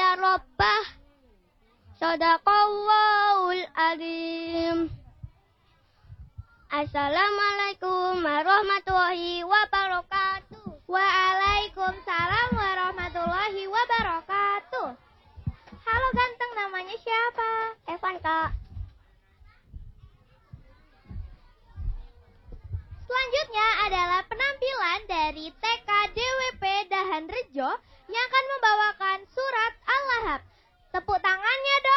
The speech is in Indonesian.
rabbah. Shadaqallahul azim. Assalamualaikum warahmatullahi wabarakatuh. Waalaikumsalam warahmatullahi wabarakatuh. Halo ganteng, namanya siapa? Evan, Kak. Selanjutnya adalah penampilan dari TK DWP Dahan Rejo yang akan membawakan surat Al-Lahab. Tepuk tangannya dong.